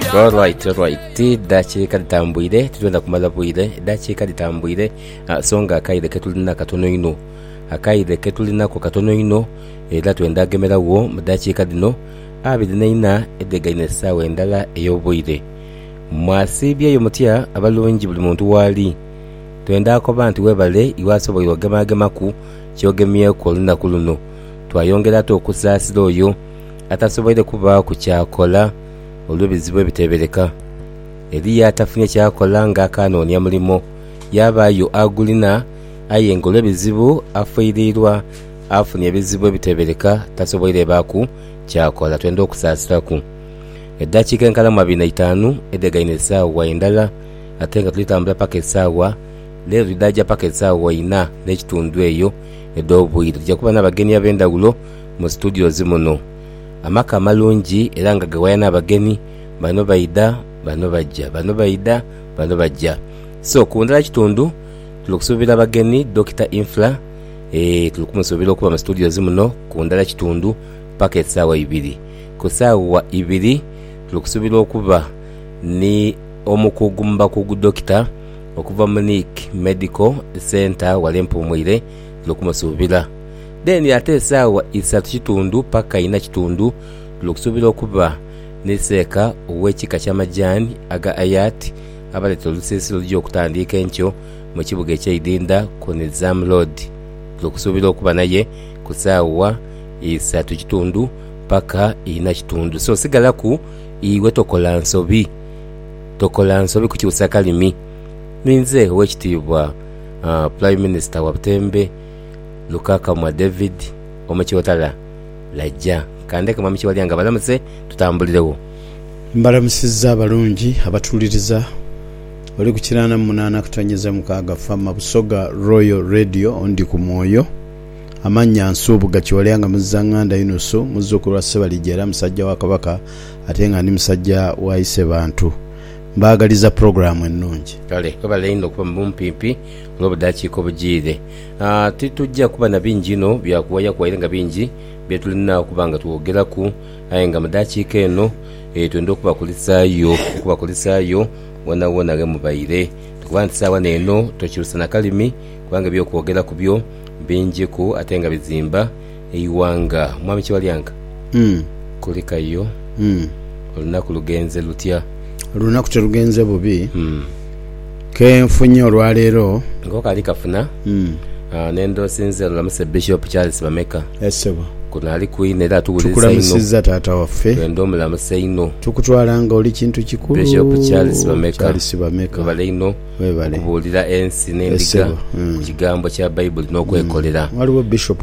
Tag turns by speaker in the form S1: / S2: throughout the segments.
S1: Alright. Dakiika litambwire tutenda kumala bwire dakiika litambwire songa akaire ketulina katono ino akaire ketulinako katono ino era twenda gemerawo mu dakiika dino 24 edegaine essaawa endala ey'obwire mwasibyeyo mutya abalungi buli muntu waali twenda akoba nti webale iwasobola ogemagemaku kyogemyeku olunaku luno twayongera ate okusaasira oyo atasoboire kuba ku kyakola olw'ebizibu ebitebereka eri yatafunye kyakola ng'akanoonya mulimo yabaayo agulina aye nga olw'ebizibu afiirirwa afunye ebizibu ebitebereka tasoboire baaku kyakola twenda okusaasiraku eddakiika enkalamu 25 edegaine essaawa endala ate nga tulitambula paka essaawa leero tudajja paka essaawa 4 n'ekitundu eyo ed'obwire tujja kuba n'abagenyi ab'endawulo mu studio zimuno amaka amalungi era nga gawaya n'abagenyi bano baida bano bajja bano baida bano bajja so ku ndala kitundu tulikusuubira abagenyi Dr. Infla tulikumusuubira okuba mu studio zimuno ku ndala kitundu paka essaawa 2 ku ssaawa 2 tulikusuubira okuba ni omukugu mu bakugu Dr. okuva Monique Medical Center wale Mpumwire tulikumusubira then ate essaawa 3 kitundu paka 4 kitundu tulikusuubira okuba niseka ow'ekika ky'amajani aga Ayat abaleta olusiisiro ly'okutandika enkyo mu kibuga eky'Idinda ku Nizam Road tulikusuubira okuba naye ku ssaawa 3 kitundu paka 4 kitundu so sigalaku iwe tokola nsobi kukyusa kalimi ninze ow'ekitiibwa Prime Minister wa Butembe Lukakamwa David omukyotala lajja kandeke mwami kiwalyanga balamuse tutambulirewo mbalamusizza abalungi abatuliriza oli ku 88 fama Busoga Royal Radio ondi ku mwoyo amanya nsubuga kiwalyanga muzanganda Yunusu muzukulwa Sebalijera musajja wa Kabaka ate nga ndi musajja wa ise bantu mbagaliza programu ennungi kale kabale ino kuba mumpimpi olw'obudakiika obugire titujja kuba na bingi no byakuwaya kuwaire bingi byetulina okuba nga tuwogeraku aye nga mu dakiika eno twenda okubakulisaayo wona ge mubaire tukuba nti saawa neeno tokirusa na kalimi kubanga byokwogera ku byo bingiku ate nga bizimba eiwanga mwami kiwalyanga kulikayo olunaku lugenze lutya olunaku terugenze bubi kenfunye olwaleero ngokali kafuna nendo sinze lulamuse Bishop Charles Bameka esebo kuno ali kuine era tukulisiza taata waffe ndo omulamuse ino tukutwalanga oli kintu kikulu Bishop Charles Bameka baleino kubuulira ensi n'endiga ku kigambo kya Bible n'okwekolera waliwo Bishop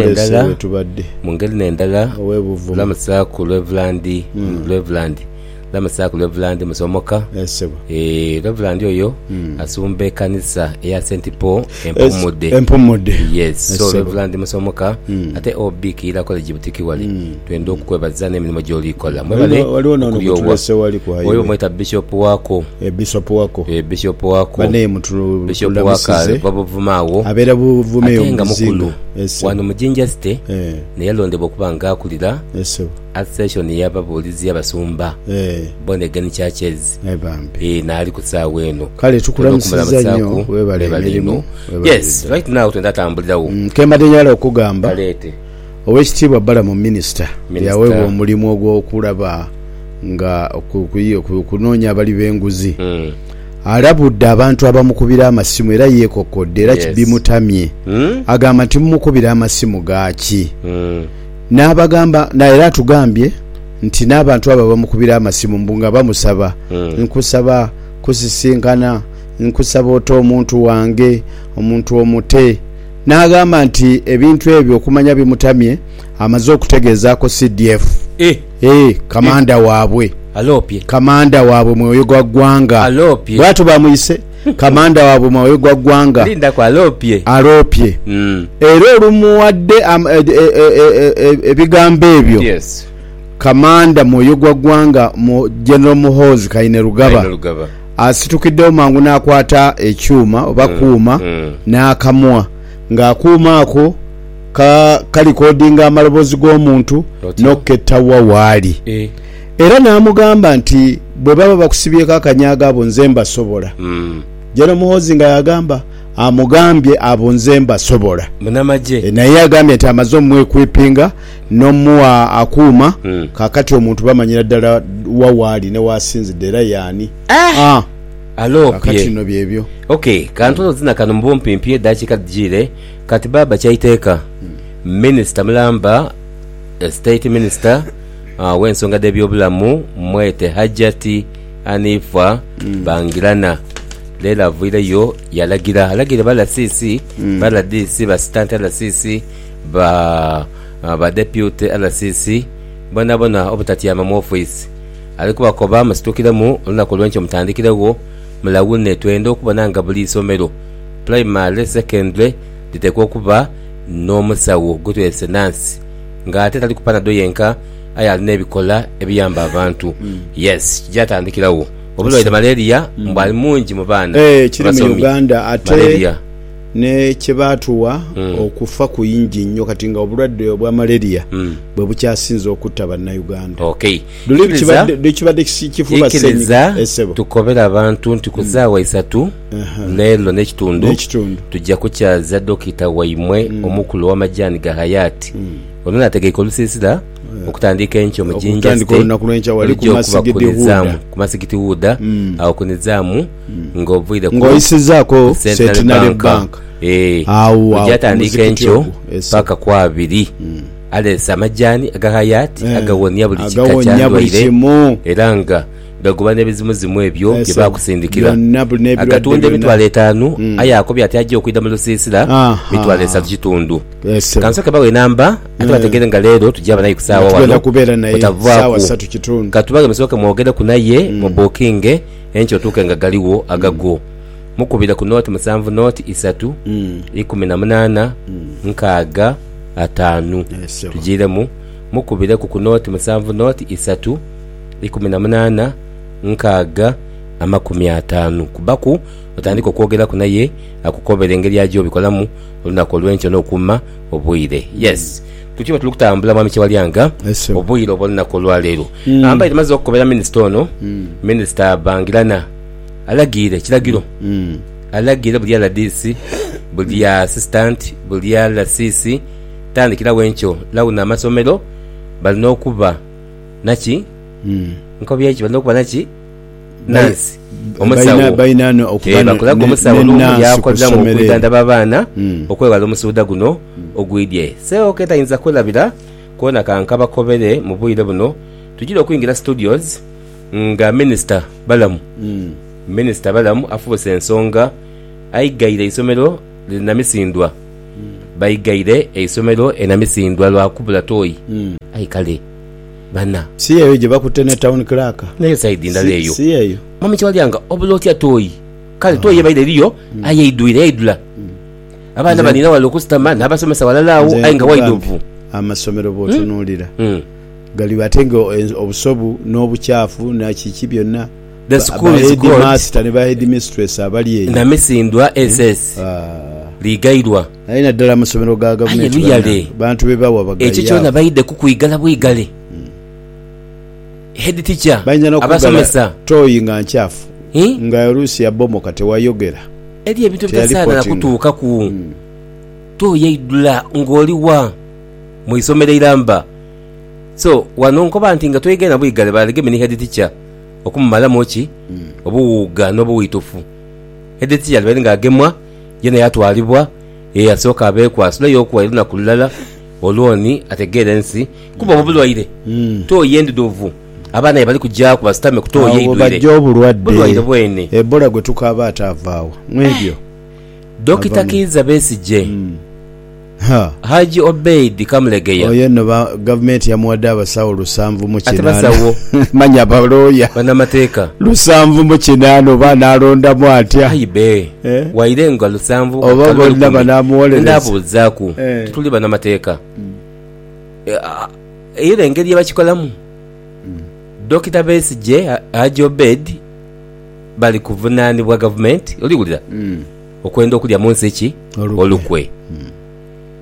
S1: mu ngeri n'endala lamusa ku Reverend Lamasako Reverend Musomoka Reverend oyo asumba kanisa ya St Paul Empomode yes so Reverend Musomoka ate obiki ila college butiki wali twenda okukwebaza n'emirimu gy'olikola waliwo n'okutulese wali kwa oyo mwita bishop wako bishop wako bane mutulu bishop wako babuvumaawo abera buvumeyo mukulu wano mujinja site ne yalondebwa okubanga akulira association y'ababuulizi y'abasumba Bonegani churches naali ku ssaawa eno kale tukulamusiza nnyo webale yes right now twendatambulirawo kemadenyala okugamba kalete owekitiibwa Bala mu minister yaweebwa omulimu ogw'okulaba nga kunoonya abali b'enguzi alabudde abantu abamukubira amasimu era yeekokodde era kibimutamye agamba nti mumukubira amasimu gaaki n'abagamba naye atugambye nti n'abantu abo bamukubira amasimu mbunga bamusaba nkusaba kusisinkana nkusaba oto omuntu wange omuntu omute n'agamba nti ebintu ebyo okumanya bimutamye amaze okutegeezaako CDF kamanda waabwe kamanda waabwe mwoyo gwa ggwanga bwatu bamuyise kamanda waabwe mwoyo gwa ggwanga aloopye era olumuwadde ebigambo ebyo kamanda mwoyo gwa ggwanga mu General Muhoozi Kainerugaba asitukiddewo mangu n'akwata ekyuma oba kuuma n'akamwa ng'akuuma ako kalikodinga amaloboozi g'omuntu n'okketta waali
S2: era n'amugamba nti bwe baba bakusibyeko akanyaga abo nze mbasobola. Jalo Muhoozi nga yagamba amugambye abo nze mbasobola
S1: munamaje
S2: naye agambye nti amaze omwekwipinga n'omuwa akuuma kakati omuntu bamanyira ddala wawaali ne wasinzidde era yaani
S1: alo
S2: kakati no byebyo.
S1: Okay, kantono zina kano mbumpimpi dakiika jire kati baba kyaiteeka Minister Mulamba State Minister w'ensonga z'ebyobulamu Mwete Hajati Anifa Bangirana leero avuireyo yalagira bala CC bala DC ba assistant LCC ba deputy LCC bona obutatyama mu office aliko bakoba mastukiramu olunaku lwencho mutandikirewo mulawune twende okubona nga buli isomero primary secondary litekwa okuba n'omusawo gutwese nansi nga ate tali kupanado yenka aya nebikola ebiyamba abantu yes jatandikirawo obulwaire malaria mbali mungi mu baana
S2: kiri mu Uganda ate ne kyebatuwa okufa kuyingi nnyo kati nga obulwadde obwa malaria bwe bukyasinze okutta bannayuganda.
S1: Okay,
S2: kibadde kifuba
S1: senyiga tukobera abantu nti kuzaawa 3 leero n'ekitundu tujja kukyaza dokita waimwe omukulu w'amajani ga Hayati ono ategeeka olusiisira okutandika enkyo mu Jinja ku masigiti Huda awo ku nizaamu ng'ovuire
S2: ng'oyisizaako Centenary Bank
S1: ojatandika enkyo paka ku 2 alesa amajani aga Hayati agawonya buli kika kyandwaire era nga gagoba n'ebizimuzimu ebyo bye bakusindikira agatunda emitwalo 5 ayako byati ajja okwida mu lusiisira mitwalo 3 kitundu kansoke bawe namba ate bategere nga leero tujja banayi kusaawa wano
S2: kubeera naye saawa 3 kitundu
S1: katubage musoke mwogere kunaye mu booking enkyo tuke nga galiwo agago mukubira ku note 7 note 3 18 nkaaga 5 tujiremu mukubire ku note 7 note 3 18 nkaaga 50 kubaku otandika okwogera kunaye akukobera engeri ajo bikolamu olunaku olw'enkyo n'okuma obwire. Yes, tukiba tulukutambula mwami Kyewalyanga obwire obw'olunaku olwaleero amba itumaze okukobera minisita ono minisita Bangirana alagire kiragiro alagire buli LDC buli assistant buli LCC tandikirawo enkyo lawuna amasomero balina okuba naki nkobi ekyo balina okuba naki nansi omusawo
S2: bayinano
S1: okugana omusawo yakola mu kuganda babaana okwewala omusuuda guno ogwidye seo ketayinza kwelabira kuona kanka bakobere mu bwire buno tugira okuyingira studios nga Minister Balamu afuuse ensonga ayigaire isomero linamisindwa bayigaire isomero enamisindwa lwakubula toyi ayikale bana
S2: si yeyo gye bakutene town clerk
S1: nayo side ndaleyo
S2: si yeyo
S1: mami Kyewalyanga obulotya toyi kale toyi yabaire liyo ayidula abana banina wali okusitama n'abasomesa walalaawo ayenga waidovu
S2: amasomero b'otunuulira gali batenga obusobu n'obukyafu nakiki byonna
S1: the school is good
S2: master ne ba headmistress abali eyo
S1: namisindwa SS ligairwa
S2: ayina ddala amasomero ga gavumenti bantu be bawa bagaya
S1: ekyo kyona bayidde kukuyigala bwigale head teacher
S2: abasomesa toyi nga nkyafu nga Urusi yabomoka tewayogera
S1: eri ebintu bitasaana nakutuuka ku toyi idula ng'oliwa mu isomero iramba so wano nkoba nti nga twegenda bwigale balege mini head teacher okumumala mochi obuwuga n'obuwitufu head teacher bali nga agemwa yena yatwalibwa yasooka abeekwasula yokuwa olunaku kulala olwoni ategeera ensi kuba obulwaire toyi enduduvu abaana bali kujja ku basitame kutoye
S2: idwire
S1: bulwaire bwene
S2: Ebola gwe tukaba atavaawo mwebyo
S1: Dr. Kiza Besigye Haji Obeid Kamulegeya
S2: oyo no government yamuwadde abasawo 7 mu
S1: 8
S2: manya baloya
S1: bana mateeka
S2: 7 mu 8 bana alonda mwatya
S1: ayibe wairenga 7
S2: oba bonna banamuwolera
S1: ndabuzaku tuli bana mateeka era engeri yabakikolamu Dr. Besigye Haji Obeid bali kuvunaanibwa government oligulira okwenda okulya munsi eki olukwe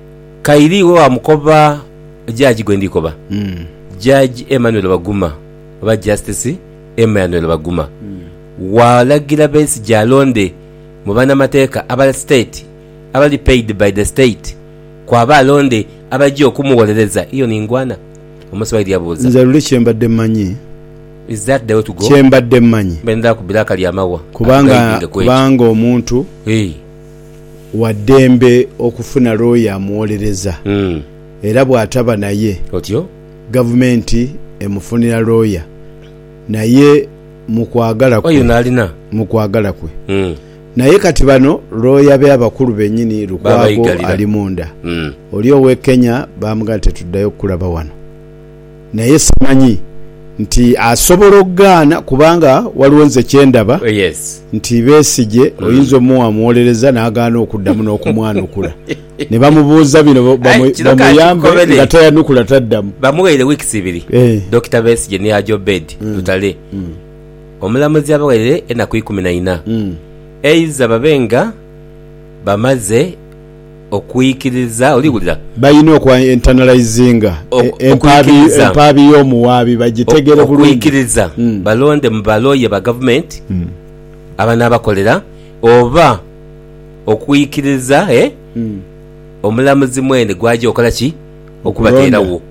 S1: kairiwo amukoba jaji gwendikoba jaji Emmanuel Baguma oba Justice Emmanuel Baguma walagira Besigye alonde mu bannamateeka aba state abali paid by the state kwaba alonde abajja okumuwolereza iyo ningwana omuswahili yabuuza
S2: nze luli kyembadde mmanyi
S1: is that the way to go
S2: kyembadde mmanyi
S1: benda kubiraka lya mawa
S2: kubanga omuntu waddembe okufuna lawyer amuwolereza era bw'ataba naye
S1: otyo
S2: gavumenti emufunira lawyer naye mukwagala kwe naye kati bano lawyer be abakulu bennyini Lukwago ali munda oli owe Kenya bamugamba tetuddayo kulaba wano naye simanyi nti asobola okugaana kubanga waliwo nze kyendaba nti Besigye oyinza omuwolereza n'agaana okuddamu n'okumwanukula ne bamubuuza bino bamuyambe nga tayanukula taddamu
S1: bamuweere weeks 2 Dr. Besigye ne Ajobed Lutale omulamuzi abaweerere ennaku 14 eiza babenga bamaze okuyikiriza oliwulira
S2: bayina okwa internalizinga empaabi y'omuwaabi bagitegere bulungi
S1: okuyikiriza balonde mu baloye ba government abana abakolera oba okuyikiriza omulamuzi mwene gwaje okola ki okubateerawo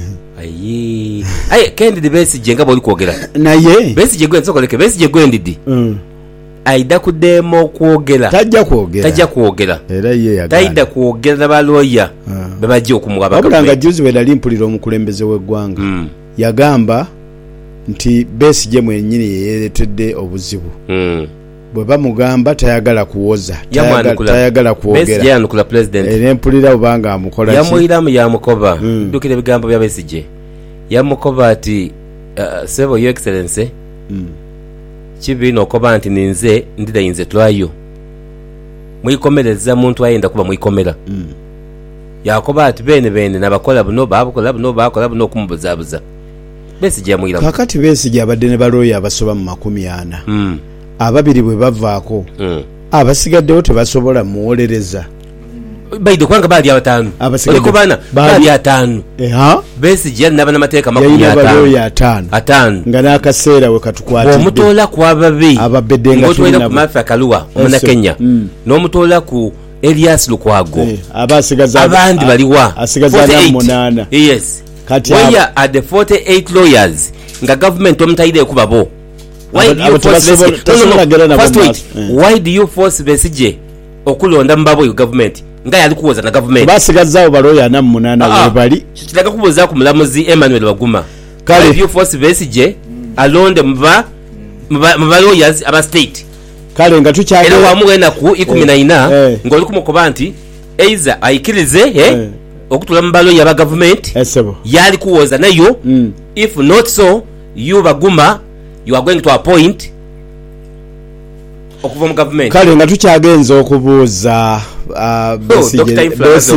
S1: aye Kennedy Besigye nga bwoli kwogera
S2: naye
S1: Besigye gwe nsokoleke Besigye gwendidi aida kudemo okwogera tajja kwogera
S2: era ye yagala
S1: taida kwogera n'abaloya babajja okumuwaba
S2: abulanga juzi we nali mpulira omukulembeze w'eggwanga yagamba nti Besigye mwennyini yeeretedde obuzibu bwe bamugamba tayagala kuwoza tayagala kwogera
S1: Besigye yanukula president
S2: era mpulira obanga amukola ki
S1: yamuyiramu yamukoba dukira ebigambo bya Besigye yamukoba ati Sebo Your Excellency kibino okoba nti ninze ndidayinze twayo mwikomereza muntu ayenda kuba mwikomera yakoba ati bene nabakola buno bakola buno okumubuzabuza Besigye yamuyiramu
S2: kakati Besigye abadde ne baloya abasoba mu 40 ababiri bwe bavaako abasigaddewo tebasobola muwolereza
S1: baide kwanga bali abatano oliko bana bali atano Besigye nabana mateeka makumi atano
S2: nga n'akaseera we katukwatidde
S1: omutola ku ababi
S2: ababeddenga
S1: ngotwera ku Martha Karua omuna Kenya n'omutola ku Elias Lukwago abandi baliwa
S2: asigaza 8
S1: yes kati where are the 48 lawyers nga government omutaide kubabo why do you force Besigye okulonda mbabo government nga yali kuwoza na government
S2: basigazawo baloya na 8 webali
S1: kitaka kuboza ku mulamuzi Emmanuel Baguma kale you force Besigye alonde mba lawyers aba state
S2: kale nga tukyage
S1: era wamuwena ku 14 ngoli kumukoba nti eiza ayikirize okutula mbalo ya ba government yali kuwoza nayo if not so you Baguma you are going to appoint okuva mu government
S2: kale nga tukyagenza okubuuza Besigye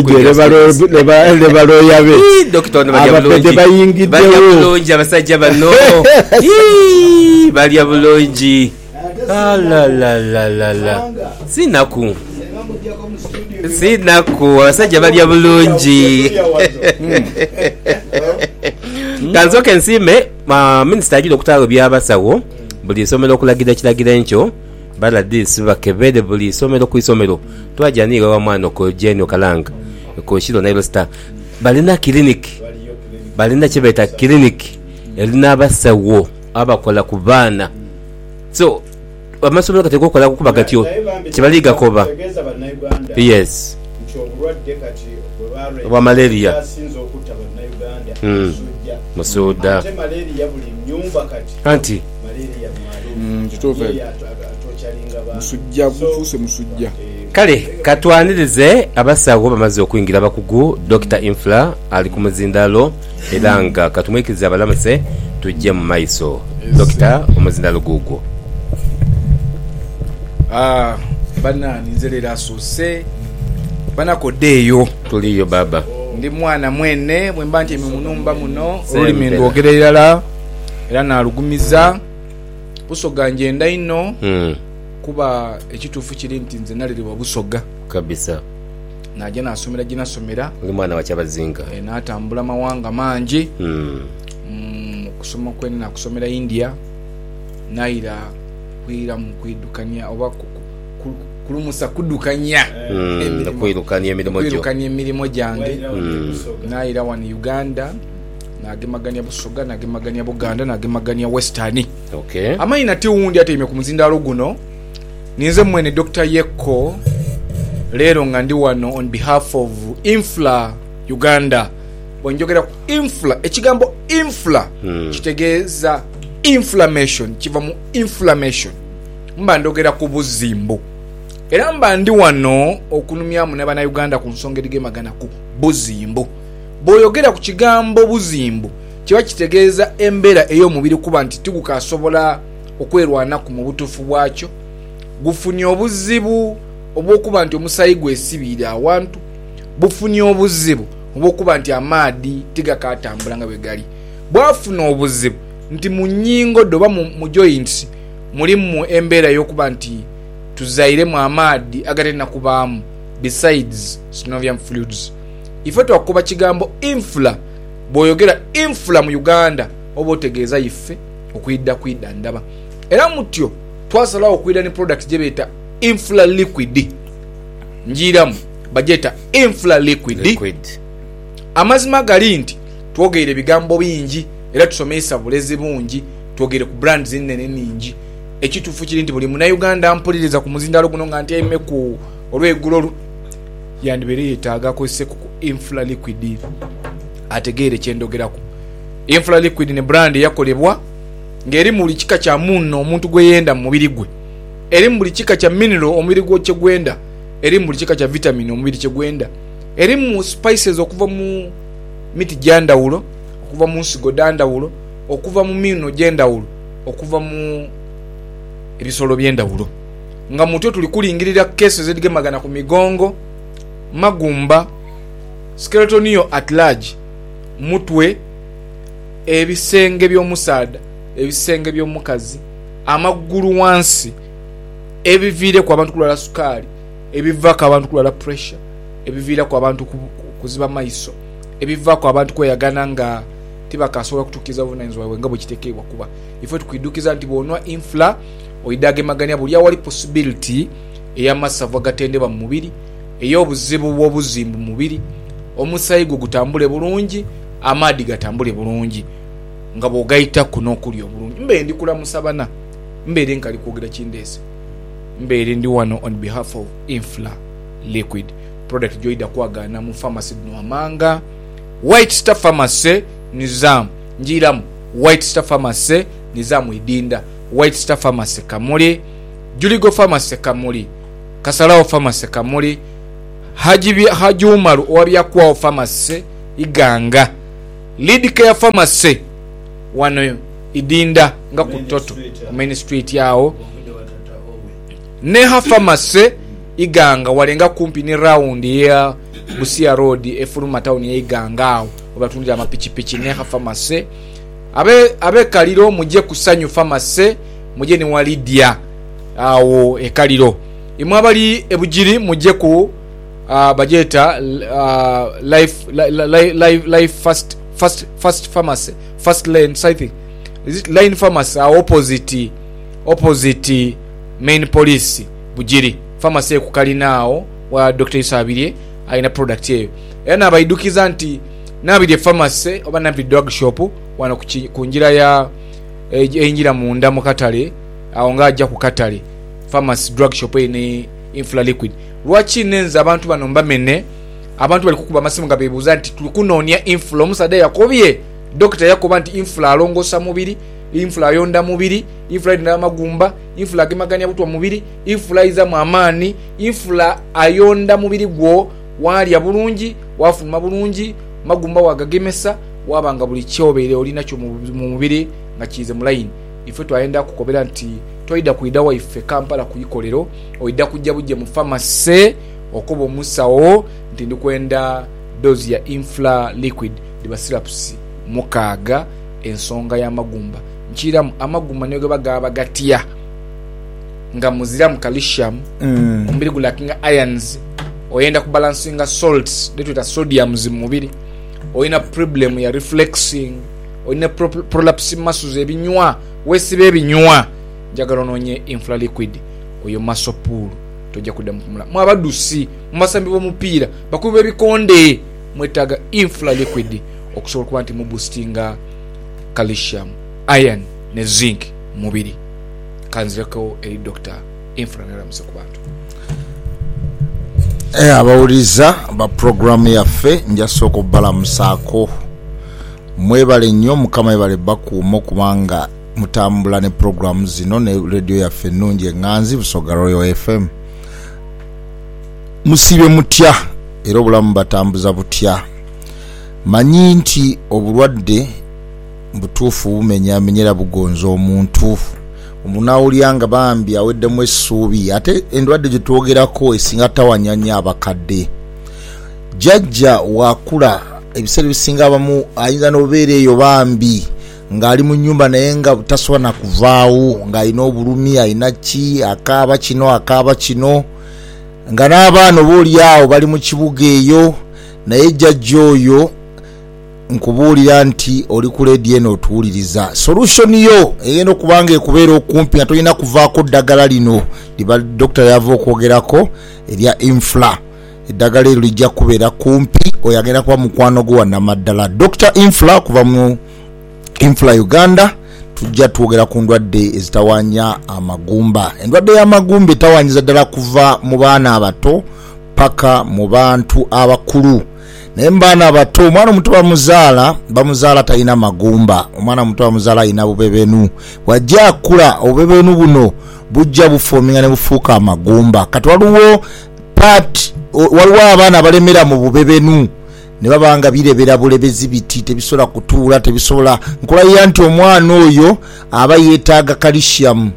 S2: lebaloya be abapede bayingiddewo
S1: bulungi abasajja bano balya bulungi sinaku abasajja balya bulungi kanzoke nsime minisita ajira okutwala byabasawo buli isomero okulagira kiragira ekyo baladisi bakebere buli isomero ku isomero twajaniira wa mwana ko Jeni Okalanga ko Shiro Nairo Star balina clinic balina kibeta clinic elina abasawo abakola ku baana so amasomero kateko kola kuba gatyo kibaliga koba yes wa malaria musuda anti
S3: musujja
S1: kale katwanirize abasawo bamaze okuyingira bakugu Dr. Infla ali ku muzindalo era nga katumwikiriza abalamuse tujje mu maiso Dr. omuzindalo gugu
S3: bana nizerera asose bana kodeyo
S1: tuliyo baba
S3: ndi mwana mwene mwemba nti munumba muno olimi ndwogerera era nalugumiza busoga ngenda ino kuba ekitufu kiri nti nze nalirwa busoga
S1: kabisa
S3: najja nasomera ginasomera
S1: ndi mwana wa Kyabazinga
S3: natambula mawanga mangi kusoma kwene na kusomera India naira kwira mu kwidukanya oba kulumusa kudukanya emirimu gyange naira wani Uganda nagemagania Busoga nagemagania Buganda nagemagania Western.
S1: Okay.
S3: Amaina ti wundi ate ku muzindalo guno ninze mwene Dr. Yeko lero nga ndi wano on behalf of Infla Uganda. Bonjogera ku infla, ekigambo infla kitegeeza inflammation, kiva mu inflammation. Mba ndogera ku buzimbu. Era mba ndi wano okunumyamu n'abana Uganda ku nsonga egemagana ku buzimbu. Boyogera ku kigambo buzimbu kiba kitegeeza embeera ey'omubiri kuba nti tigukasobola okwerwanaku mu butuufu bwakyo, gufunye obuzibu obw'okuba nti omusaayi gwesibiire awantu, bufunye obuzibu obw'okuba nti amaadi tigakatambula nga bwe gali, bwafuna obuzibu nti mu nnyingo oba mu joints mulimu embeera y'okuba nti tuzairemu amaadi agatenda kubaamu besides synovial fluids. Ife twakuba kigambo infla, bw'oyogera infla mu Uganda oba otegeeza ife okwidda ndaba. Era mutyo twasalawo okwidda ne product gye beeta infla liquid. Njiramu bagyeta infla liquid. Amazima gali nti twogeire ebigambo bingi era tusomesa bulezi bungi, twogere ku brands nnene ningi. Ekituufu kiri nti buli Munnayuganda mpuliriza ku muzindalo guno nga ntiaime ku olw'eggulo yandibere yeetaaga akozese ku infla liquid ategeere kyendogerako. Infla liquid ne brand yakolebwa ng'eri mu buli kika kya munno omuntu gwe yenda mu mubiri gwe, eri mu buli kika kya mineral omubiri gwo kye gwenda, eri mu buli kika kya vitamin omubiri kye gwenda, eri mu spices okuva mu miti gyandawulo, okuva mu nsigo dandawulo, okuva mu mino gyendawulo, okuva mu ebisolo byendawulo. Nga mutyo tuli kulingirira cases ezigemagana ku migongo, magumba, skeletonio at large, mutwe, ebisenge by'omusaada, ebisenge by'omukazi, amagulu wansi, ebiviire ku abantu kulwala sukaali, ebivaako abantu kulwala pressure, ebiviira ku abantu kuziba maiso, ebivaako abantu kweyagana nga tibakasobola kutukiza buvunaanyizibwa bwabwe nga bwe kiteekebwa kuba. Ife tukwidukiza nti bw'onwa infla oyidagemaganya buli awali possibility ey'amasavu agatendeba mu mubiri, ey'obuzibu bw'obuzimbu mu mubiri, omusaayi gwo gutambule bulungi, amaadi gatambule bulungi nga bw'ogayita kuno okuli obulungi. Mbeere ndi kulamusa bana, mbeere nkali kwogera kindeese, mbeere ndi wano on behalf of infla liquid product gyoyida kwagaana mu pharmacy dino Amanga, White Star Pharmacy Nizam, njiramu White Star Pharmacy Nizamu Idinda, White Star Pharmacy Kamuli, Juligo Pharmacy Kamuli, Kasalawo Pharmacy Kamuli, Haji Umaru Owabyakwao Pharmacy Iganga, Lead Care Pharmacy wano Idinda nga ku Toto Main Street yao, Neha Pharmacy Iganga walenga kumpi ni round ya Busia Road efuluma town ya Iganga awo obatundira amapichipichi. Neha Pharmacy abe kaliro muje kusanyu Pharmacy muje ni Walidia awo ekaliro imwe abali ebujiri muje ku bajeta life first pharmacy, first lane something, is it line pharmacy opposite main police bujiri pharmacy ku kalinao wa Dr. Isabirye aina product yeyo. Yana abaidukiza nti nabirye pharmacy oba nabirye drug shop wano ku njira ya enjira munda mu katale awo ngajja ku katale pharmacy drug shop ene infla liquid. Lwaki nenza abantu bano mbamene abantu bali kukuba masimu nga bebuuza nti tulikunonya infla omusada yakobye doctor yakoba nti infla alongosa mubiri, infla yonda mubiri, infla ina magumba, infla gemaganya butwa mubiri, infla iza mu amaani, infla ayonda mubiri gwo walya bulungi, wafuma bulungi, magumba wagagemesa, wabanga buli kyobere olina kyo mu mubiri nga kize mu line. Ife twayenda kukobera nti toida kuidawa ife Kampala kuyikolero oida kujja bujje mu pharmacy okuba omusawo nti ndikwenda dozi ya infla liquid diba syrups mukaaga ensonga ya magumba. Nchira amagumba niyo gaba gatia nga muzira mu calcium ombiri gulakinga ions, oyenda ku balancinga salts detuta sodiums mu mubiri, oyina problem ya reflexing, oyina prolapse muscles ebinywa wesibe ebinywa njagala ononye infra liquid oyo muscle pool tojja kudda mukumula mwabadusi mumasambi b'omupiira bakuba ebikonde mwetaaga infra liquid okusobola okuba nti muboostinga calcium iron ne zinc mubiri kanzireko eri Dr. Infra Naramuse ku bantu
S4: abawuliza ba programu yaffe njasooka obbalamusaako mwebale nnyo mukama ebale bakuuma kubanga mutambula ne programu zino ne radio yaffe ennungi eŋŋanzi Busoga Royal FM musibe mutya era obulamu batambuza butya manyi nti obulwadde butuufu bumenyamenyera bugonza omuntu omunawulyanga bambi aweddemu essuubi ate endwadde gye twogerako esinga tawanyanya abakadde jjajja wakula ebiseera ebisinga abamu ayinza n'obeera eyo bambi ng'ali mu nnyumba naye nga tasobola na kuvaawo ng'alina obulumi alina ki akaaba kino nga n'abaana obaolyawo bali mu kibuga eyo naye jjajja oyo nkubuulira nti oli ku leedi eno otuwuliriza solution yo egenda okubanga ekubeera okumpi nga tolina kuvaako ddagala lino liba dokita yava okwogerako erya infla eddagala eryo lijja kubeera kumpi oyo agenda kuba mukwano gwo wannamaddala Dr. Infla kuva mu Infla Uganda tujja twogera ku ndwadde ezitawanya amagumba. Endwadde y'amagumba etawanyiza ddala kuva mu baana abato paka mu bantu abakulu. Naye baana abato omwana omuto bamuzaala talina magumba, omwana omuto bamuzaala alina bubebenu. Wajja akula obubebenu buno bujja bufoominga ne bufuuka amagumba. Kati waliwo abaana balemera mu bubebenu ne babanga birebera bulebezi biti tebisobola kutuula tebisobola nkolaya nti omwana oyo aba yeetaaga calcium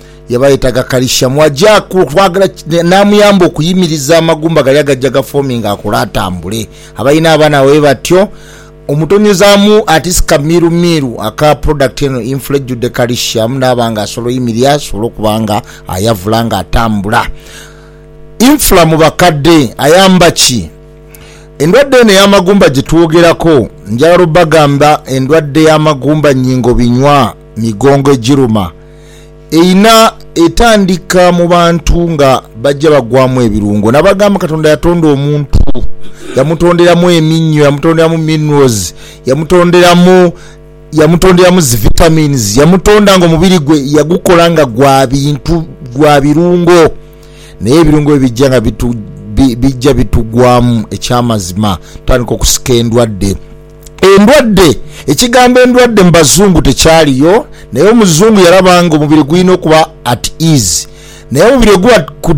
S4: wajja kwagala namuyamba okuyimiriza amagumba gali agajja gafoominga akola atambule. Abalina abaana we batyo omutonyezaamu atisika miru aka product eno inflejjudde calcium n'abanga asobola oyimirira asobola okubanga ayavula nga atambula. Infla mu bakadde ayamba ki? Endwadde eno y'amagumba gye twogerako njala bagamba endwadde y'amagumba nnyingo binywa migongo egiruma eyina etandika mu bantu nga bajja bagwamu ebirungo. Nabagamba Katonda yatonda omuntu yamutonderamu eminnyo, yamutonderamu minerals, yamutonderamu vitamins, yamutonda nga omubiri gwe yagukola nga gwa birungo. Naye ebirungo ebijja nga bijja bitugwamu ekyamazima tandika okusika endwadde. Ekigambo endwadde mu bazungu tekyaliyo, naye omuzungu yalabanga omubiri gulina okuba at ease. Naye omubiri oguba ku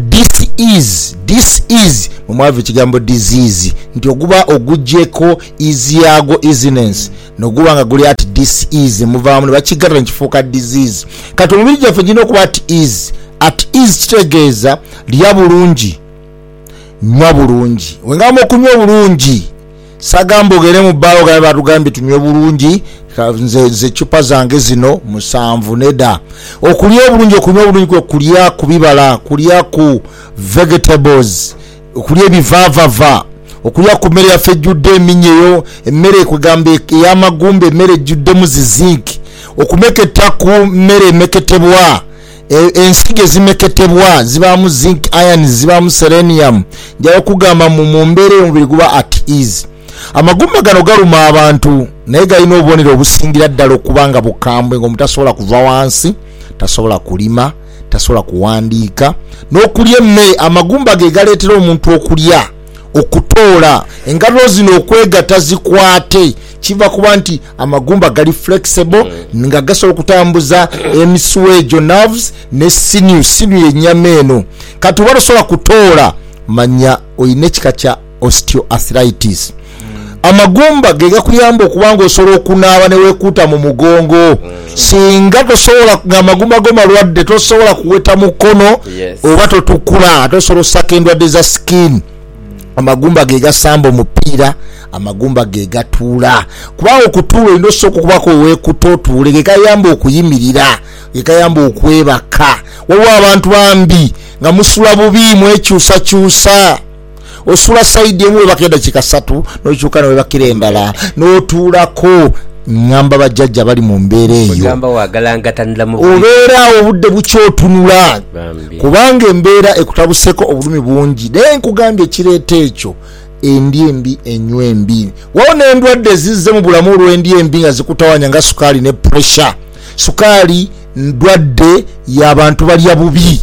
S4: this is mumwava ekigambo disease nti oguba ogujjeko easy yago easiness noguba nga guli at this is muvaamu ne bakigatta nekifuuka disease. Kati omubiri gyaffe gina okuba at ease kitegeeza lya bulungi, nywa bulungi. Wengamba okunywa bulungi sagamba ogere mu bbaawo gabe batugambye tunywe bulungi nze chupa zange zino 7 neda. Okunywa bulungi kwe kulya ku bibala, kulya ku vegetables, okulya ebivaavava, okulya ku mmere yaffe ejjudde eminyeyo, emmere kwegamba ey'amagumba, emmere ejjuddemu zinc, okumeketa ku mmere emeketebwa, ensige zimeketebwa zibaamu zinc, iron zibaamu selenium. Njala okugamba mu mbeera omubiri guba at ease. Amagumba gano galuma abantu naye galina obubonero obusingira ddala okubanga bukambwe ng'omuntu tasobola kuva wansi, tasobola kulima, tasobola kuwandiika n'okulya emmere. Amagumba ge galeetera omuntu okulya, okutoola, engalo zino okwegatta zikwate. Kiva kuba nti amagumba gali flexible nga gasobola okutambuza emisuwa egyo nerves ne sinew yennyama eno. Kati oba tosobola kutoola manya oyina ekika kya osteoarthritis. Amagumba ge gakuyamba okubanga osobola okunaaba ne weekuuta mu mugongo. Singa tosobola ng'amagumba go malwadde tosobola kuweta mukono oba totukula, tosobola osaka endwadde za skin. Amagumba ge gasamba omupiira, amagumba ge gatuula. Kubanga okutuula olina osooka okubako weekutotuule, ge gayamba okuyimirira, ge gayamba okwebaka. Waliwo abantu bambi nga musula bubi mwekyusakyusa. osula side emu bakenda kikasatu nokyukana we bakira endala n'otuulako ngamba bajjajja bali mu mbeera eyo obeera obudde bukyotunula kubanga embeera ekutabuseko obulumi bungi naye nkugambye ekireeta ekyo endi embi enywa embi wawo n'endwadde zizze mu bulamu olw'endi embi nga zikutawanya nga sukaali ne pressure. Sukaali ndwadde y'abantu balya bubi.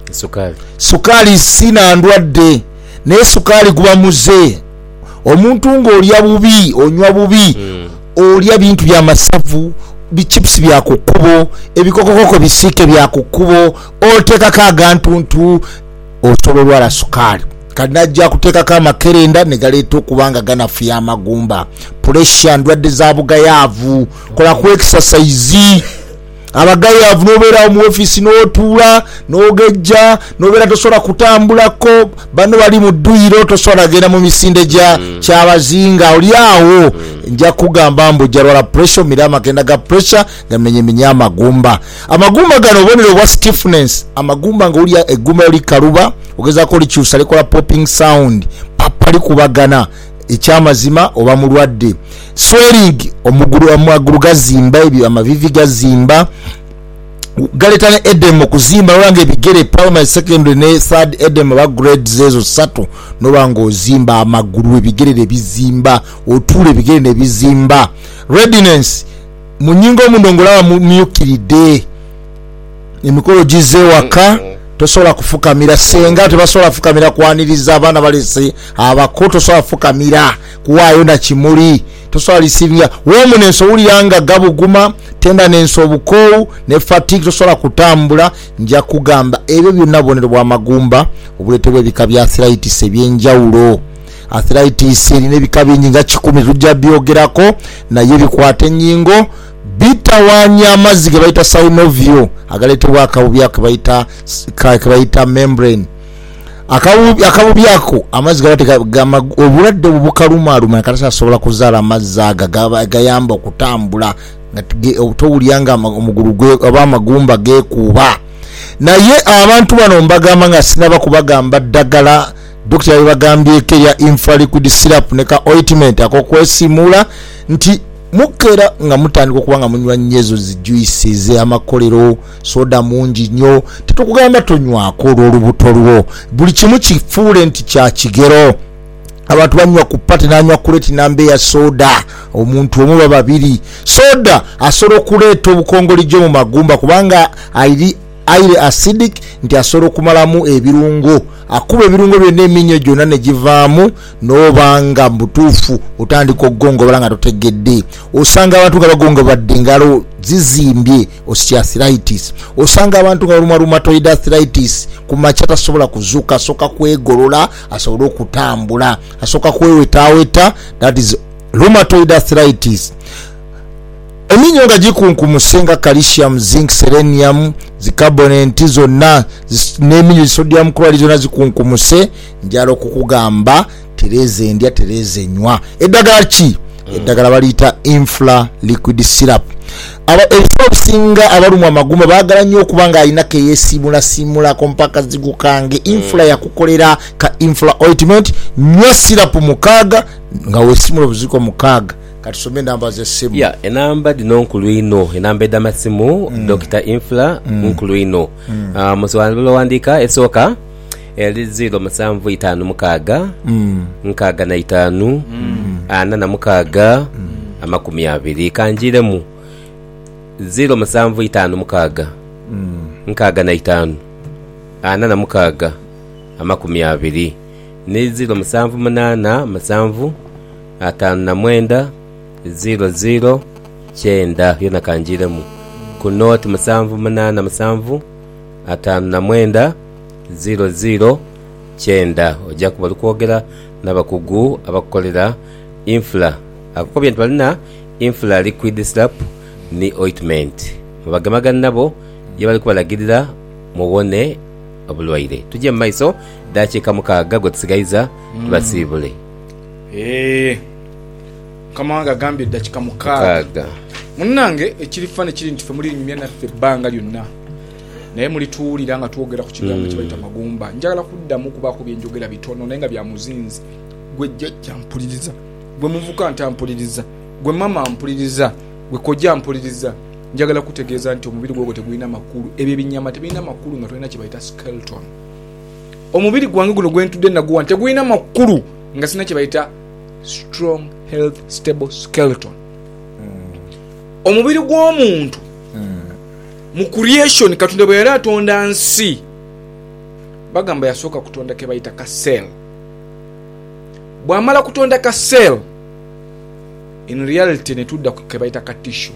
S4: Sukaali sina ndwadde naye sukaali guba muze. Omuntu ng'olya bubi onywa bubi olya bintu by'amasavu bichips bya kukubo ebikokokoko bisiike bya kukubo oteekako agantuntu osobola olwala sukaali. Kanajja kuteekako amakerenda ne galeeta okubanga ganafuya amagumba. Pressure ndwadde za bugayaavu kola ku exercise abagayaavu n'obeera mu office n'otuula n'ogejja n'obeera tosobola kutambulako bano bali mu dduyiro tosobola genda mu misinde ky'abazinga oli awo nja kugamba mbu jalwala pressure mirama genda ga pressure gamenyemenya amagumba gano obonero obwa stiffness amagumba nga olya eggumba oli kaluba ogezaako likyusa likola popping sound papa likubagana ekyamazima oba mulwadde. Swelling amagulu gazimba ebyo amavivi gazimba galeta ne edema okuzimba olanga ebigere primary secondary ne third edema ba grades ezo 3 nobanga ozimba amagulu ebigere nebizimba otuule ebigere nebizimba. Readiness munyingo omundongola mumyukiride emikolo gizewaka tosobola kufukamira senga tebasobola kufukamira kwaniriza abaana balese abako tosobola kufukamira kuwaayo na kimuli tosobola lisivinga womu nenso wuliranga gabuguma tenda nenso obukowu ne fatigue tosobola kutambula. Nja kugamba ebyo byonna bubonero bwa magumba obuleetebwa ebika bya arthritis ebyenjawulo. Arthritis erina ebika bingi nga 10 tujja byogerako naye bikwata ennyingo bitawanya amazzi ge bayita synovial agaleetebwa akabubi akabayita membrane. Akabubi ako amazzi obulwadde bubukalumaaluma katasobola kuzaala amazzi gayamba okutambula towulyanga omugulu oba amagumba geekuuba. Naye abantu bano mbagamba nga sinaba kubagamba ddagala dokita yabagambyeko ya infra liquid syrup ne ka ointment akokwesimula nti mukera nga mutandika okubanga munywa nnyo zijuice amakolero soda mungi nnyo tetukugamba tonywako olw'olubuto lwo buli kimu kifuule nti kya kigero. Abantu banywa ku pati nanywa kuleti nambe ya soda omuntu omu baba babiri. Soda asobola okuleeta obukongolijjo mu magumba kubanga aire acidic nti asobola okumalamu ebirungo akuba ebirungo byonna eminyo gyonna ne givaamu n'obanga mutuufu otandika okugongobola nga totegedde. Osanga abantu nga bagonga badde engalo zizimbye osteoarthritis. Osanga abantu nga baluma rheumatoid arthritis ku makya tasobola kuzuuka asooka kwegolola asobola okutambula asooka kwewetaaweta that is rheumatoid arthritis. Eminyo nga gikunkumuse nga calcium zinc selenium zicarbonate zonna n'eminyo sodium chloride zonna zikunkumuse njala okukugamba tereze ndya tereze nywa. Eddagala ki? Eddagala baliyita infra liquid syrup. Ebisinga abalumwa amagumba baagala nnyo okubanga ayinako eyesimulasimulako mpaka zigukange. Infra yakukolera ka infra ointment nywa syrup 6 nga wesimula obuziko 6. Katusome namba z'essimu.
S1: Ya enamba dino nkulu ino enamba ed'amasimu Dr. Infra nkulu ino. Musobanuro wandika esooka eri 075 6 45 46 kanjiremu 075 6 45 46 ne 078 5 00 9 yona kanjiremu ku note 787 5 00 9 ojja kuba lukwogera n'abakugu abakukolera infra akukobya nti balina infra liquid syrup ni ointment mubagamaga nabo ye bali kubalagirira mubone obulwaire. Tujje mu maiso dakiika 6 gwe tusigaiza tubasiibule.
S3: Kamanga gambye dakiika 6 munnange ekirifane kiri nti fe muli nyumya naffe ebbanga lyonna naye mulituwulira nga twogera ku kigambo kibayita magumba. Njagala kuddamu kubaako byenjogera bitono naye nga bya muzinzi. Gwe jjajja mpuliriza, gwe muvuka ntampuliriza, gwe mama mpuliriza, gwe kojja mpuliriza. Njagala kutegeeza nti omubiri gwo tegulina makulu. Ebyo ebinyama tebirina makulu nga tolina kyebayita skeleton. Omubiri gwange guno gwentudde naguwa tegulina makulu nga sina kyebayita strong health stable skeleton. Omubiri gw'omuntu mu creation Katonda bwe yali atonda nsi bagamba yasooka kutonda ke bayita ka cell. Bw'amala kutonda ka cell in reality ne tudda ke bayita ka tissue.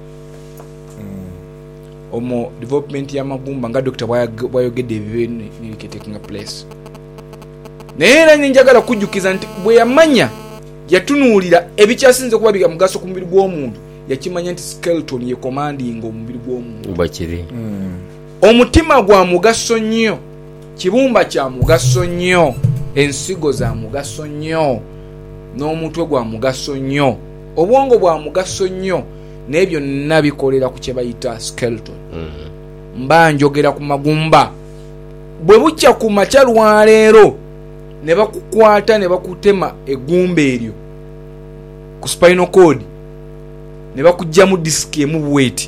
S3: Omo development ya magumba nga Dr. bwayogedde ebintu taking place. Naye era njagala kujjukiza nti bwe yamanya yatunuulira ebikyasinze kuba biga mugaso ku mubiri gw'omuntu yakimanya nti skeleton ye commanding omubiri gw'omuntu.
S1: Bakiri.
S3: Omutima gwa mugaso nnyo, kibumba kya mugaso nnyo, ensigo za mugaso nnyo, n'omutwe gwa mugaso nnyo, obwongo bwa mugaso nnyo, n'ebyo byonna bikolera ku kye bayita skeleton. Mba njogera ku magumba. Bwe bukya ku makya lwaleero ne bakukwata ne bakutema eggumba eryo ku spinal cord ne bakujja mu disk emu bweti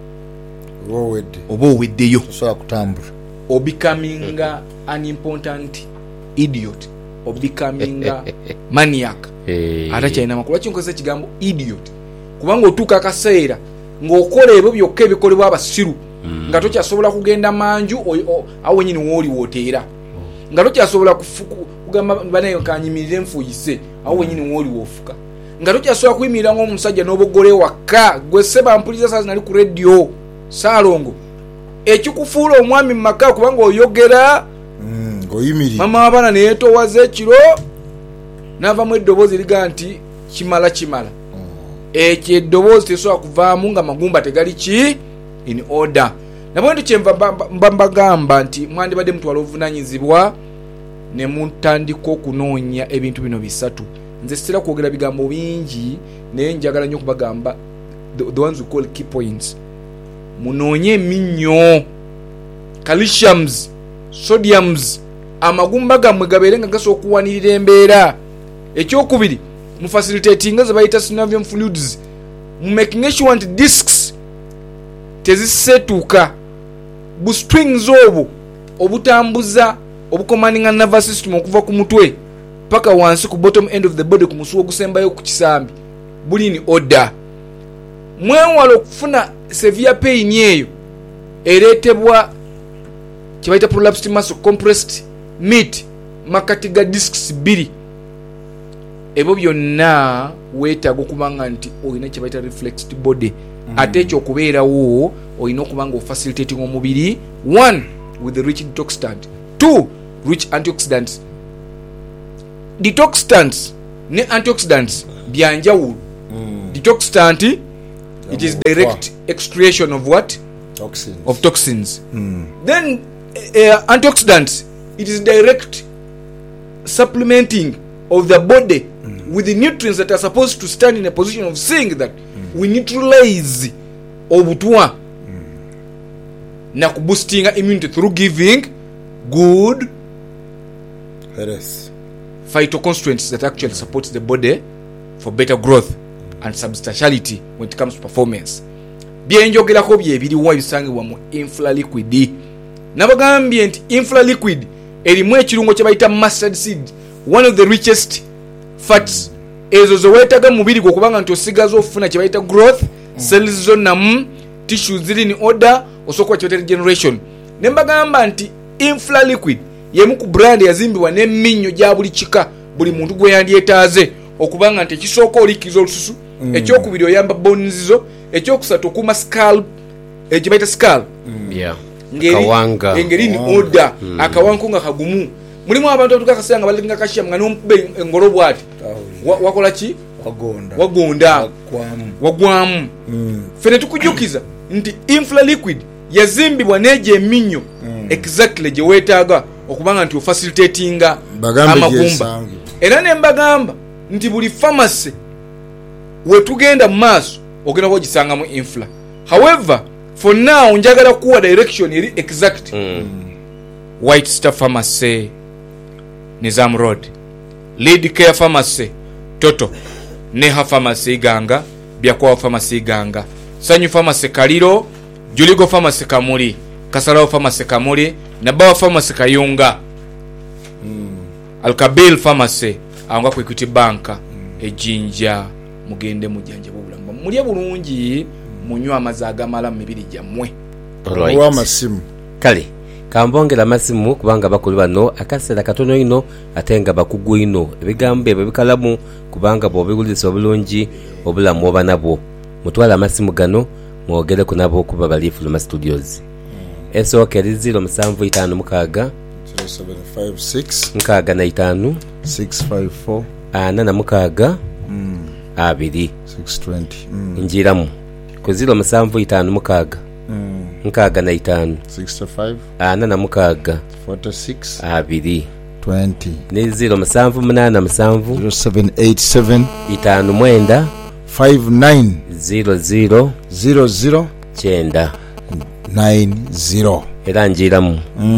S3: oba oweddeyo
S4: osobola kutambula,
S3: becoming an important idiot or becoming maniac. Ate kyalina makulu. Lwaki nkozesa ekigambo idiot? Kubanga otuuka akaseera ng'okola ebyo byokka ebikolebwa abasiru nga tokyasobola kugenda manju awo wenyini wooli wooteera, nga tokyasobola kugamba banayo kanyimirire nfuyise awo wenyini wooli woofuka, nga tokyasobola kuyimirira ng'omusajja n'obogole wakka gwe seba mpuliriza saa zinali ku radio Saalongo. Ekikufuula omwami mu maka kubanga oyogera
S4: ng'oyimirira
S3: mama w'abaana ne yeetoowaza ekiro n'avamu eddoboozi eriga nti kimala. Ekyo eddoboozi tesobola kuvaamu nga magumba tegali ki in order. Nabwe nti kyenva mbagamba nti mwandibadde mutwala obuvunaanyizibwa ne mutandika okunoonya ebintu bino bisatu. Nze sitera kwogera bigambo bingi naye njagala nnyo okubagamba the ones we call key points. Munoonye eminnyo, calciums, sodiums, amagumba gammwe gabeere nga gasobola okuwanirira embeera. Ekyokubiri, mu facilitating ze bayita synovial fluids, mu making sure nti discs tezisetuuka, bu strings obwo obutambuza obucommanding nervous system okuva ku mutwe paka wansi ku bottom end of the body ku musuwa ogusembayo ku kisambi buli in order. Mwewala okufuna severe pain eyo ereetebwa kibayita prolapsed muscle compressed meat makati ga discs bbiri. Ebyo byonna weetaaga okubanga nti olina kibayita reflexed body. Ate ekyo okubeerawo olina okubanga ofacilitating omubiri, 1 with the rich detoxidant, 2 rich antioxidants. Detoxidants ne antioxidants byanjawulo. Detoxidant it is direct excretion of what?
S4: Toxins.
S3: Of toxins. Then antioxidants it is direct supplementing of the body with the nutrients that are supposed to stand in a position of saying that we neutralize obutwa na boosting immunity through giving good phytoconstituents that actually support the body for better growth and substantiality when it comes to performance. Byenjogerako byebiriwa ebisangibwa mu infraliquid. Nabagambye nti infraliquid erimu ekirungo kye bayita mustard seed, one of the richest fats. Ezo zo weetaga mubiri gwo kubanga nti osigaza ofuna kye bayita growth cells zonnamu, tissues ziri in order, osobola kye bayita regeneration. Ne mbagamba nti infraliquid yemu ku brand yazimbibwa n'eminnyo gya buli kika buli muntu gwe yandyetaaze okubanga nti ekisooka olikiza olususu, ekyokubiri oyamba bones zo, ekyokusatu okuma scalp, kye bayita scalp engeri in order, akawanko nga kagumu. Mulimu abantu abatukakasanga nga balinga kashiya nga n'omukube engolo bwati wakola ki wagonda wagwamu. Fene tukujukiza nti infraliquid yazimbibwa n'egyo eminyo exactly gye weetaaga okubanga nti ofacilitatinga amagumba. Era ne mbagamba nti buli pharmacy wetugenda mu maaso ogenda kugisanga mu infra. However, for now njagala kuwa direction eri exact. White Star Pharmacy Nizam Road, Lead Care Pharmacy Toto, Neha Pharmacy Ganga, Byakwa Pharmacy Ganga, Sanyu Pharmacy Kaliro, Juligo Pharmacy Kamuli, Kasarao Pharmacy Kamuli, Nabawa Pharmacy Kayunga, Alkabil Pharmacy anga ku Equity Bank, Ejinja mugende mujanja bulamba. Mulya bulungi munywa amazaga mala mibiri jammwe.
S4: Wa masimu.
S1: Kale kambongera masimu kubanga bakulu bano akasera katono ino atenga bakugu ino ebigambo ebyo bikalamu kubanga bobigulisa obulungi obulamu obanabo mutwala masimu gano mwogere kunabo kuba bali Fuluma Studios. Esokeri 0756
S4: 0756
S1: nkaga na 5
S4: 654
S1: ana na mukaga abiri
S4: 620
S1: njiramu ku 0756 nkaga na 5
S4: 65
S1: ana na mukaga
S4: 46
S1: abiri
S4: 20
S1: ne 0787
S4: 0787
S1: itanu mwenda
S4: 59
S1: 00
S4: 00
S1: chenda
S4: 90
S1: era njiramu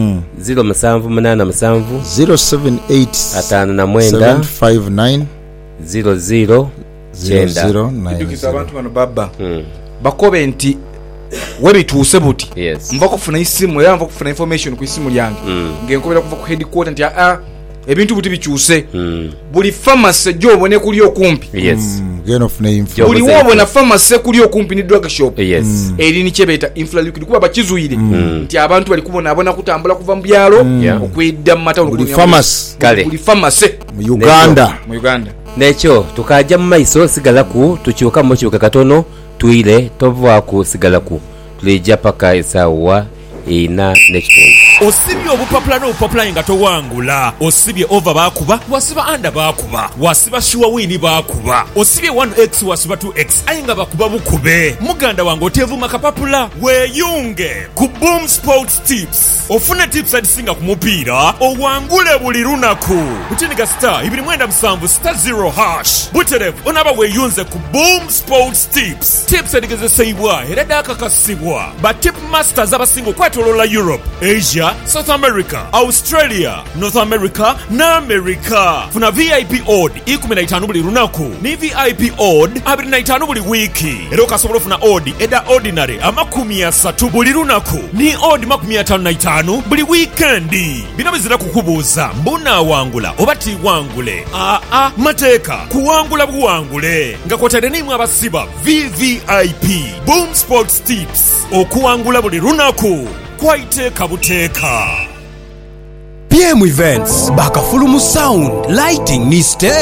S1: 0787
S4: 078
S1: atanu na mwenda
S4: 759
S1: 00 chenda.
S3: Ndukisa abantu bano baba bakobe nti webituuse buti.
S1: Yes.
S3: Mva kufuna isimu era mva kufuna information ku isimu yange ngenkobera kuva ku headquarter nti ebintu buti bikyuse buli pharmacy gyobone kuli okumpi.
S1: Yes.
S4: Gain of name
S3: buli wobona pharmacy kuli okumpi ni drug shop.
S1: Yes.
S3: Eri ni chebeta inflaliquid kuba bakizuire nti abantu bali kubona abona kutambula kuva mu byalo okwedda mu matown
S4: buli pharmacy
S1: kale
S3: buli pharmacy
S4: mu Uganda
S1: nekyo tukaja mu maiso sigalaku tukyuka mu kibuga katono tuile tovaku sigalaku tulija paka esawa ina nekitundu.
S5: Osibye obupapula n'obupapula nga towangula. Osibye over bakuba, wasiba under bakuba, wasiba sure win bakuba. Osibye 1x wasiba 2x ayinga bakuba bukube. Muganda wange otevuma kapapula weyunge ku Boom Sports Tips. Ofune tips adisinga ku mupiira owangule buli lunaku. Butiniga star 297 star 0 hash. Buterev onaba weyunze ku Boom Sports Tips. Tips adigezesebwa era dakakasibwa ba tip masters abasingo kwatolola Europe, Asia, South America, Australia, North America na America. Funa VIP odd 15 buli lunaku ni VIP odd 25 buli wiki. Era okasobola funa odd eda ordinary 30 buli lunaku ni odd 55 buli weekendi. Bino bizira kukubuuza mbuna wangula oba ti wangule. Mateeka kuwangula buwangule nga kwotadde nimwe abasiba VVIP Boom Sports Tips okuwangula buli lunaku kwaiteeka buteeka.
S6: PM Events bakafulumu sound lighting ni stage